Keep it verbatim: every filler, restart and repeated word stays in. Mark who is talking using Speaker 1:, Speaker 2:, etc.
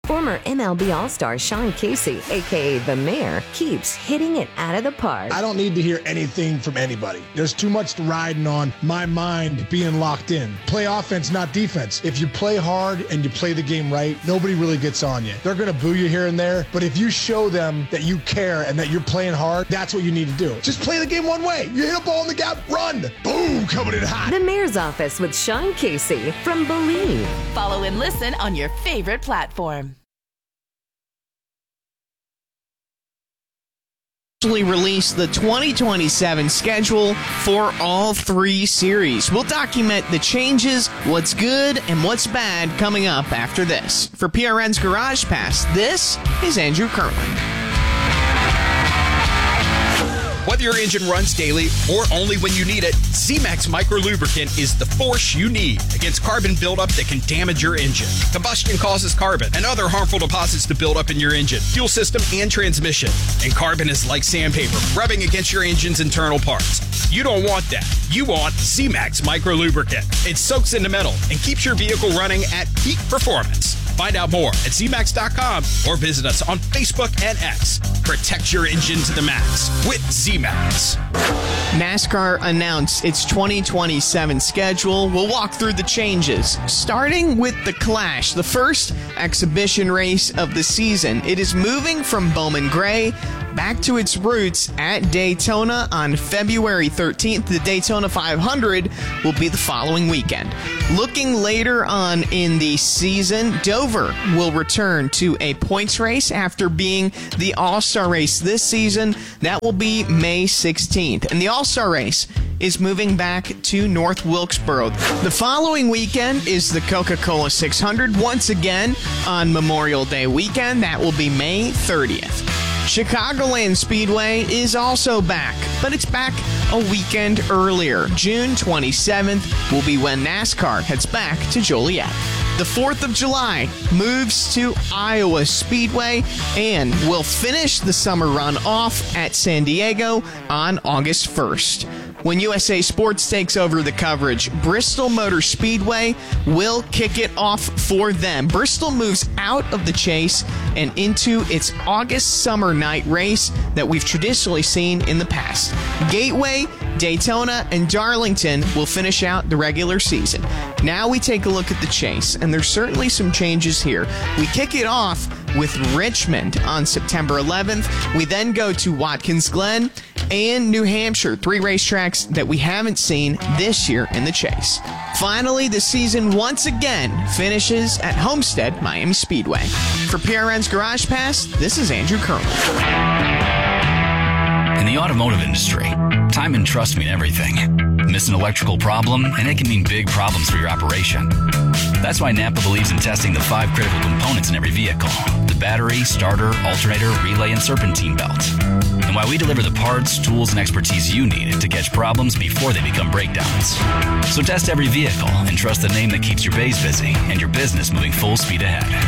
Speaker 1: Former M L B All-Star Sean Casey, a k a. The Mayor, keeps hitting it out of the park.
Speaker 2: I don't need to hear anything from anybody. There's too much riding on my mind being locked in. Play offense, not defense. If you play hard and you play the game right, nobody really gets on you. They're going to boo you here and there, but if you show them that you care and that you're playing hard, that's what you need to do. Just play the game one way. You hit a ball in the gap, run. Boom, coming in hot.
Speaker 1: The Mayor's Office with Sean Casey from Believe.
Speaker 3: Follow and listen on your favorite platform.
Speaker 4: Release the twenty twenty-seven schedule for all three series. We'll document the changes, what's good and what's bad coming up after this. For P R N's Garage Pass, this is Andrew Kirtland.
Speaker 5: Whether your engine runs daily or only when you need it, Z-Max Micro Lubricant is the force you need against carbon buildup that can damage your engine. Combustion causes carbon and other harmful deposits to build up in your engine, fuel system, and transmission. And carbon is like sandpaper, rubbing against your engine's internal parts. You don't want that. You want Z-Max Micro Lubricant. It soaks into metal and keeps your vehicle running at peak performance. Find out more at Z max dot com or visit us on Facebook and X. Protect your engine to the max with Z-Max.
Speaker 4: NASCAR announced its twenty twenty-seven schedule. We'll walk through the changes, starting with the Clash, the first exhibition race of the season. It is moving from Bowman Gray back to its roots at Daytona on February thirteenth. The Daytona five hundred will be the following weekend. Looking later on in the season, Dover will return to a points race after being the All-Star race this season. That will be May sixteenth. And the All-Star race is moving back to North Wilkesboro. The following weekend is the Coca-Cola six hundred, once again on Memorial Day weekend. That will be May thirtieth. Chicagoland Speedway is also back, but it's back a weekend earlier. June twenty-seventh will be when NASCAR heads back to Joliet. The fourth of July moves to Iowa Speedway and will finish the summer run off at San Diego on August first. When U S A Sports takes over the coverage, Bristol Motor Speedway will kick it off for them. Bristol moves out of the chase and into its August summer night race that we've traditionally seen in the past. Gateway, Daytona, and Darlington will finish out the regular season. Now we take a look at the chase, and there's certainly some changes here. We kick it off with Richmond on September eleventh. We then go to Watkins Glen and New Hampshire, three racetracks that we haven't seen this year in the chase. Finally, the season once again finishes at Homestead Miami Speedway. For P R N's Garage Pass, this is Andrew Kirtland.
Speaker 6: In the automotive industry, time and trust mean everything. Miss an electrical problem, and it can mean big problems for your operation. That's why Napa believes in testing the five critical components in every vehicle: the battery, starter, alternator, relay, and serpentine belt. And why we deliver the parts, tools, and expertise you need to catch problems before they become breakdowns. So test every vehicle and trust the name that keeps your bays busy and your business moving full speed ahead.